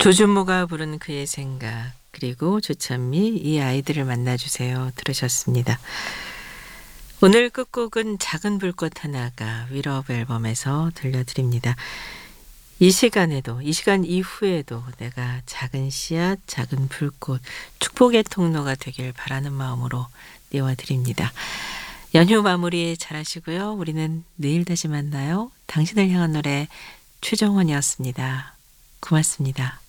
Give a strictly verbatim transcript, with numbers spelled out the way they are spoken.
조준모가 부른 그의 생각, 그리고 조찬미 이 아이들을 만나주세요 들으셨습니다. 오늘 끝곡은 작은 불꽃 하나가 위러브 앨범에서 들려드립니다. 이 시간에도, 이 시간 이후에도 내가 작은 씨앗, 작은 불꽃, 축복의 통로가 되길 바라는 마음으로 띄워드립니다. 연휴 마무리 잘하시고요. 우리는 내일 다시 만나요. 당신을 향한 노래 최정원이었습니다. 고맙습니다.